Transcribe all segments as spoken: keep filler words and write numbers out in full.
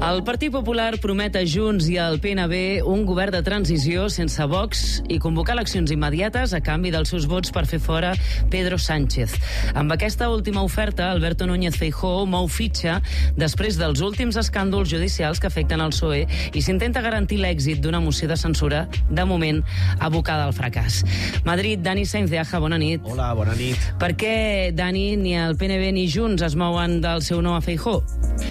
El Partit Popular promet a Junts i al P N B un govern de transició sense Vox i convocar eleccions immediates a canvi dels seus vots per fer fora Pedro Sánchez. Amb aquesta última oferta, Alberto Núñez Feijóo mou fitxa després dels últims escàndols judicials que afecten el P S O E i s'intenta garantir l'èxit d'una moció de censura, de moment, abocada al fracàs. Madrid, Dani Sainz de Aja, bona nit. Hola, bona nit. Per què, Dani, ni el P N B ni Junts es mouen del seu no a Feijóo?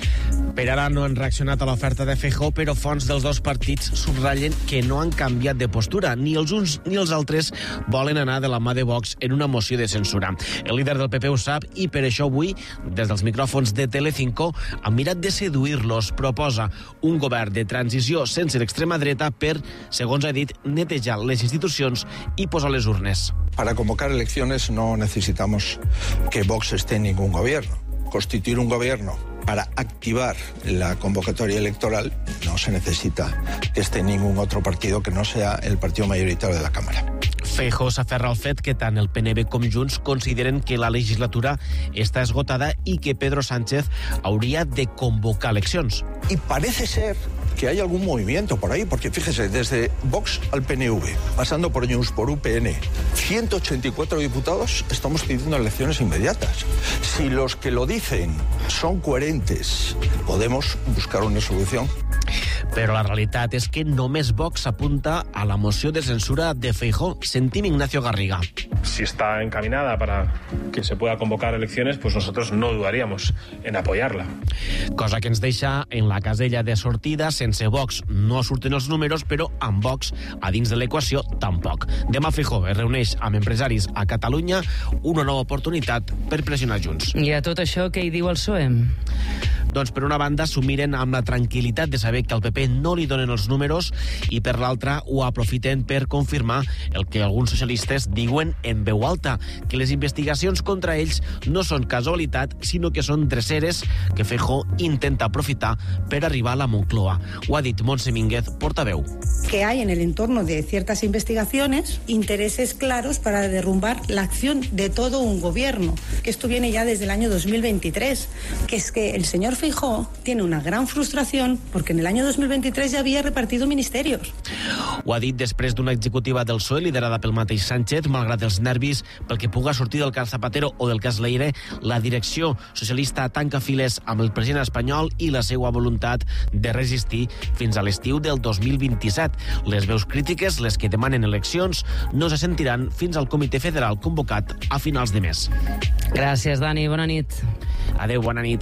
Per ara no han reaccionat a l'oferta de Feijóo, però fonts dels dos partits subratllen que no han canviat de postura. Ni els uns ni els altres volen anar de la mà de Vox en una moció de censura. El líder del P P ho sap i per això avui, des dels micròfons de Telecinco, ha mirat de seduir-los. Proposa un govern de transició sense l'extrema dreta per, segons ha dit, netejar les institucions i posar les urnes. Para convocar elecciones no necesitamos que Vox esté en ningún gobierno. Constituir un gobierno para activar la convocatoria electoral no se necesita que esté ningún otro partido que no sea el partido mayoritario de la Cámara. Feijóo s'aferra al fet que tant el P N B com Junts consideren que la legislatura està esgotada i que Pedro Sánchez hauria de convocar eleccions. Y parece ser que hay algún movimiento por ahí, porque fíjese, desde Vox al P N V, pasando por Junts, por U P N, ciento ochenta y cuatro diputados, estamos pidiendo elecciones inmediatas. Si los que lo dicen son coherentes, podemos buscar una solución. Però la realitat és que només Vox apunta a la moció de censura de Feijóo. Sentim Ignacio Garriga. Si está encaminada para que se pueda convocar elecciones, pues nosotros no dudaríamos en apoyarla. Cosa que ens deixa en la casella de sortida. Sense Vox no surten els números, però amb Vox a dins de l'equació tampoc. Demà Feijóo es reuneix amb empresaris a Catalunya, una nova oportunitat per pressionar Junts. I a tot això, què hi diu el P S O E? Doncs per una banda s'ho miren amb la tranquil·litat de saber que al P P no li donen els números i per l'altra ho aprofiten per confirmar el que alguns socialistes diuen en veu alta, que les investigacions contra ells no són casualitat, sinó que són dreceres que Feijóo intenta aprofitar per arribar a la Moncloa. Ho ha dit Montse Mínguez, portaveu. Que hay en el entorno de ciertas investigaciones intereses claros para derrumbar la acción de todo un gobierno, que esto viene ya desde el año dos mil veintitrés, que es que el señor Feijóo tiene una gran frustración porque en el año dos mil veintitrés ya había repartido ministerios. Ho ha dit després d'una executiva del P S O E liderada pel mateix Sánchez. Malgrat els nervis pel que puga sortir del cas Zapatero o del cas Leire, la direcció socialista tanca files amb el president espanyol i la seva voluntat de resistir fins a l'estiu del dos mil vint-i-set. Les veus crítiques, les que demanen eleccions, no se sentiran fins al comitè federal convocat a finals de mes. Gràcies, Dani. Bona nit. Adéu, bona nit.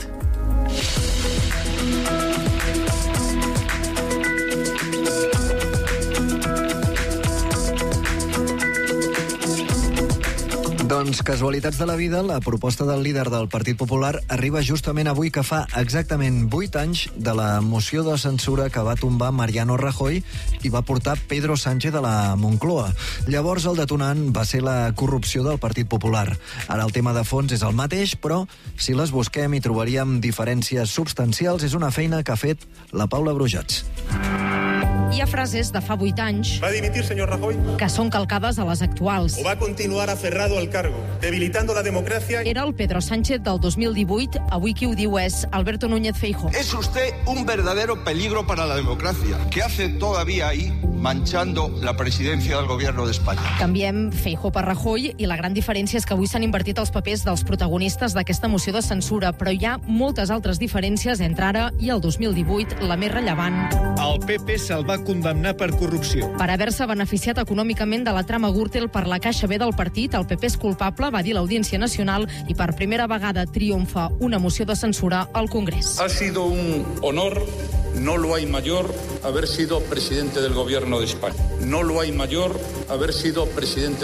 Doncs casualitats de la vida, la proposta del líder del Partit Popular arriba justament avui que fa exactament vuit anys de la moció de censura que va tombar Mariano Rajoy i va portar Pedro Sánchez a la Moncloa. Llavors el detonant va ser la corrupció del Partit Popular. Ara el tema de fons és el mateix, però si les busquem hi trobaríem diferències substancials. És una feina que ha fet la Paula Brujats. Hi ha frases de fa vuit anys ¿Va a dimitir, señor Rajoy? que són calcades a les actuals. ¿O va a continuar aferrado al cargo, debilitando la democracia? Era el Pedro Sánchez del dos mil divuit, avui qui ho diu és Alberto Núñez Feijóo. Es usted un verdadero peligro para la democracia. ¿Qué hace todavía ahí manchando la presidencia del gobierno de España? Canviem Feijóo per Rajoy i la gran diferència és que avui s'han invertit els papers dels protagonistes d'aquesta moció de censura, però hi ha moltes altres diferències entre ara i el dos mil divuit, la més rellevant. El P P se'l va condemnar per corrupció. Per haver-se beneficiat econòmicament de la trama Gürtel per la caixa B del partit, el P P és culpable, va dir l'Audiència Nacional, i per primera vegada triomfa una moció de censura al Congrés. Ha sido un honor, no lo hay mayor, haber sido presidente del gobierno de España. No lo hay mayor, haber sido presidente